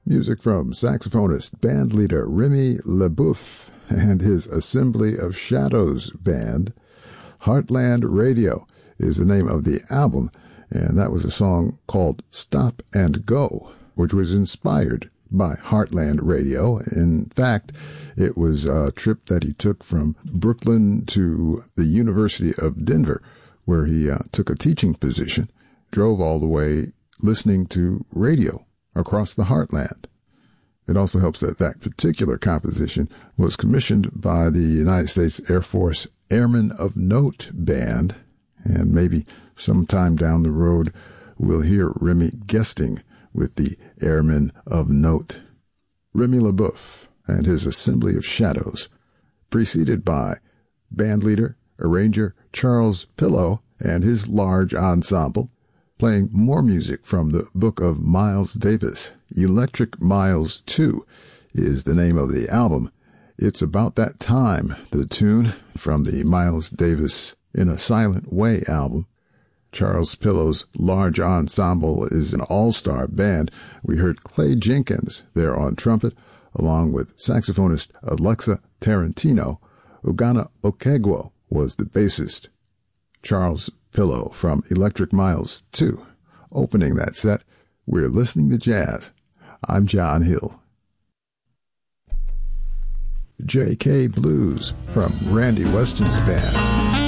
Music from saxophonist, bandleader Remy LeBoeuf and his Assembly of Shadows band. Heartland Radio is the name of the album, and that was a song called Stop and Go, which was inspired by Heartland Radio. In fact, it was a trip that he took from Brooklyn to the University of Denver, where he took a teaching position, drove all the way listening to radio across the heartland. It also helps that that particular composition was commissioned by the United States Air Force Airmen of Note Band, and maybe sometime down the road we'll hear Remy guesting with the Airmen of Note. Remy LeBoeuf and his Assembly of Shadows, preceded by bandleader, arranger Charles Pillow and his large ensemble, playing more music from the book of Miles Davis. Electric Miles 2 is the name of the album. It's About That Time, the tune from the Miles Davis In a Silent Way album. Charles Pillow's large ensemble is an all-star band. We heard Clay Jenkins there on trumpet, along with saxophonist Alexa Tarantino. Ugana Okegwo was the bassist. Charles Pillow from Electric Miles 2. Opening that set, we're listening to jazz. I'm John Hill. J.K. Blues from Randy Weston's band.